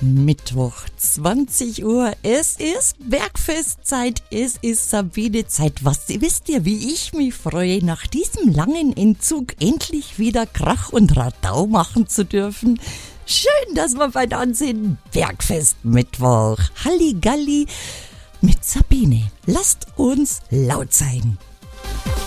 Mittwoch, 20 Uhr. Es ist Bergfestzeit, es ist Sabinezeit. Was wisst ihr, wie ich mich freue, nach diesem langen Entzug endlich wieder Krach und Radau machen zu dürfen? Schön, dass wir beieinander sind. Bergfest Mittwoch. Halligalli mit Sabine. Lasst uns laut sein.